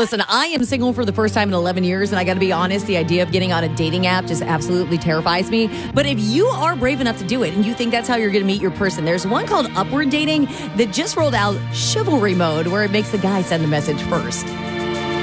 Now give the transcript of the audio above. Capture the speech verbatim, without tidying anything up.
Listen, I am single for the first time in eleven years, and I got to be honest, the idea of getting on a dating app just absolutely terrifies me. But if you are brave enough to do it and you think that's how you're going to meet your person, there's one called Upward Dating that just rolled out chivalry mode, where it makes the guy send the message first.